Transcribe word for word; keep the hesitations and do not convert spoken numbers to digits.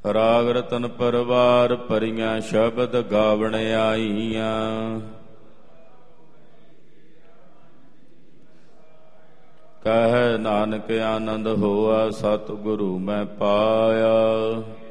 ਰਾਗ ਰਤਨ ਪਰਵਾਰ ਭਰੀਆਂ ਸ਼ਬਦ ਗਾਵਣ ਆਈਆਂ। ਕਹਿ ਨਾਨਕ ਆਨੰਦ ਹੋਆ ਸਤਿਗੁਰੂ ਮੈਂ ਪਾਇਆ।